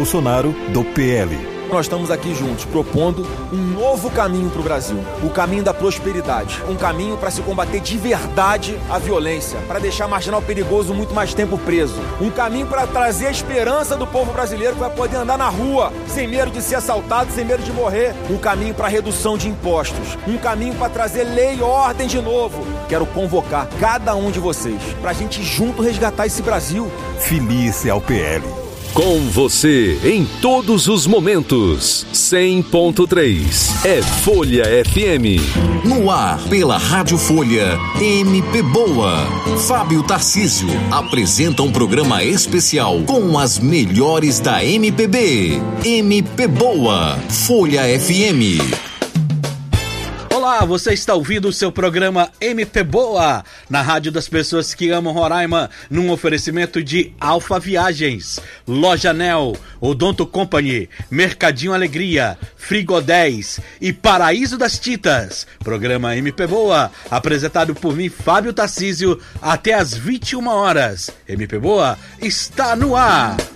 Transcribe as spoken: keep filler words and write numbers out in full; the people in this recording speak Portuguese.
Bolsonaro, do P L. Nós estamos aqui juntos, propondo um novo caminho para o Brasil. O caminho da prosperidade. Um caminho para se combater de verdade a violência. Para deixar marginal perigoso muito mais tempo preso. Um caminho para trazer a esperança do povo brasileiro que vai poder andar na rua sem medo de ser assaltado, sem medo de morrer. Um caminho para redução de impostos. Um caminho para trazer lei e ordem de novo. Quero convocar cada um de vocês para a gente junto resgatar esse Brasil. Filie-se ao P L. Com você em todos os momentos. cem ponto três é Folha F M. No ar, pela Rádio Folha, M P Boa. Fábio Tarcísio apresenta um programa especial com as melhores da M P B. M P Boa, Folha F M. Olá, você está ouvindo o seu programa M P Boa, na rádio das pessoas que amam Roraima, num oferecimento de Alfa Viagens, Loja Nel, Odonto Company, Mercadinho Alegria, Frigo dez e Paraíso das Titas. Programa M P Boa, apresentado por mim, Fábio Tarcísio, até às vinte e uma horas. M P Boa está no ar.